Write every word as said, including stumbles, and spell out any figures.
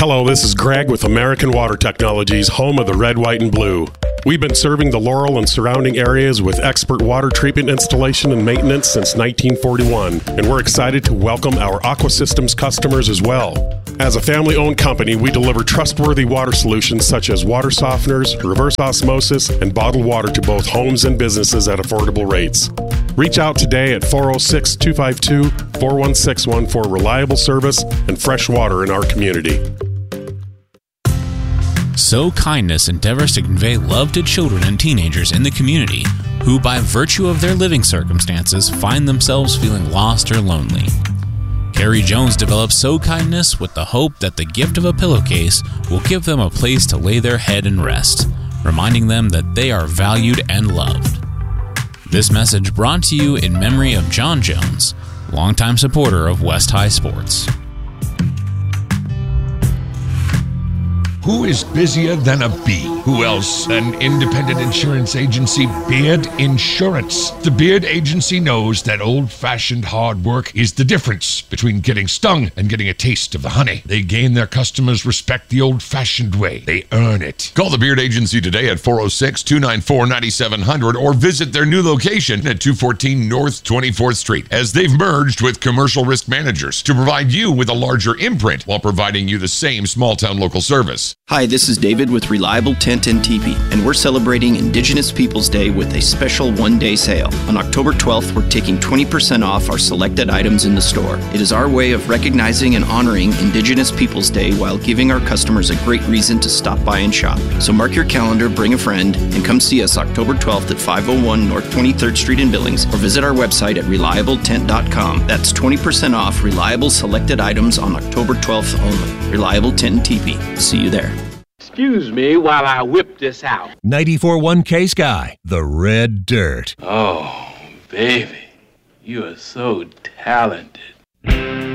Hello, this is Greg with American Water Technologies, home of the red, white, and blue. We've been serving the Laurel and surrounding areas with expert water treatment installation and maintenance since nineteen forty-one, and we're excited to welcome our Aqua Systems customers as well. As a family-owned company, we deliver trustworthy water solutions such as water softeners, reverse osmosis, and bottled water to both homes and businesses at affordable rates. Reach out today at four oh six, two five two, four one six one for reliable service and fresh water in our community. So Kindness endeavors to convey love to children and teenagers in the community who, by virtue of their living circumstances, find themselves feeling lost or lonely. Carrie Jones developed So Kindness with the hope that the gift of a pillowcase will give them a place to lay their head and rest, reminding them that they are valued and loved. This message brought to you in memory of John Jones, longtime supporter of West High Sports. Who is busier than a bee? Who else? An independent insurance agency, Beard Insurance. The Beard Agency knows that old-fashioned hard work is the difference between getting stung and getting a taste of the honey. They gain their customers' respect the old-fashioned way. They earn it. Call the Beard Agency today at four oh six, two nine four, nine seven hundred or visit their new location at two fourteen North twenty-fourth Street, as they've merged with Commercial Risk Managers to provide you with a larger imprint while providing you the same small-town local service. Hi, this is David with Reliable Tent and Teepee, and we're celebrating Indigenous Peoples Day with a special one-day sale. On October twelfth, we're taking twenty percent off our selected items in the store. It is our way of recognizing and honoring Indigenous Peoples Day while giving our customers a great reason to stop by and shop. So mark your calendar, bring a friend, and come see us October twelfth at five oh one North twenty-third Street in Billings, or visit our website at reliable tent dot com. That's twenty percent off Reliable selected items on October twelfth only. Reliable Tent and Teepee. See you there. Excuse me while I whip this out. ninety-four point one K Sky, the red dirt. Oh, baby, you are so talented.